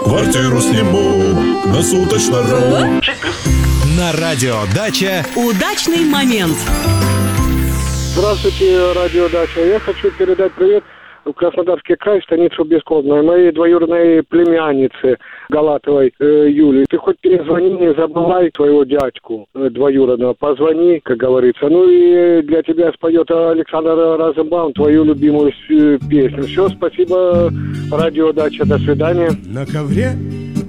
Квартиру сниму на суточно.ру. На радиодаче Удачный момент. Здравствуйте, радиодача. Я хочу передать привет в Краснодарский край, станицу Бескодную, моей двоюродной племяннице Галатовой Юлии. Ты хоть перезвони, не забывай твоего дядьку двоюродного. Позвони, как говорится. Ну и для тебя споет Александр Розенбаум твою любимую песню. Все, спасибо, радиодача. До свидания. На ковре